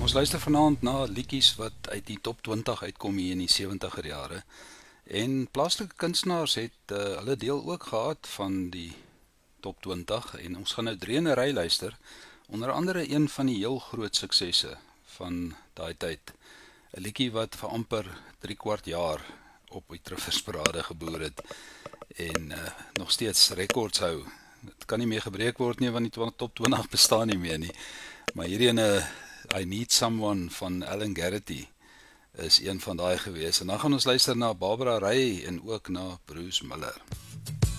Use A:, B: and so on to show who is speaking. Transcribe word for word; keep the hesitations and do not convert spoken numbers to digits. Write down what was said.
A: Ons luister vanaand na liedjies wat uit die top twintig uitkom hier in die sewentiger jare. En plaaslike kunstenaars het uh, hulle deel ook gehad van die top twintig en ons gaan nou drie in 'n ry luister. Onder andere een van die heel groot suksesse van daai tyd. 'n Liedjie wat vir amper drie kwart jaar op die Triffersparade geboer het en uh, nog steeds rekords hou. Dit kan nie meer gebreek word nie, want die top twintig bestaan nie meer nie. Maar hierdie ene I Need Someone van Alan Garrity is een van daai gewees. En dan gaan ons luister na Barbara Ray en ook na Bruce Miller.